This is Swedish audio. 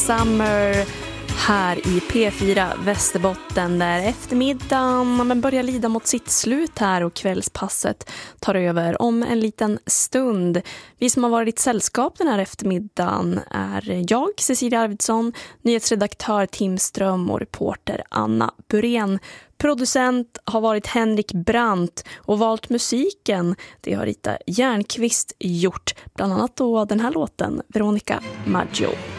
Summer här i P4 Västerbotten, där eftermiddagen börjar lida mot sitt slut här och kvällspasset tar över om en liten stund. Vi som har varit sällskap den här eftermiddagen är jag, Cecilia Arvidsson, nyhetsredaktör Tim Ström och reporter Anna Burén. Producent har varit Henrik Brandt och valt musiken, det har Rita Järnqvist gjort. Bland annat då den här låten, Veronica Maggio.